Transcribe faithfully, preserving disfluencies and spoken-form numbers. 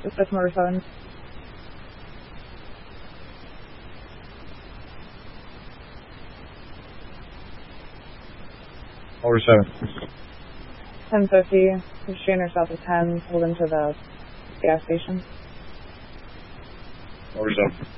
That's Motor seven. Motor seven. ten fifty, Strainer south of ten, pulled into the gas station. Motor seven.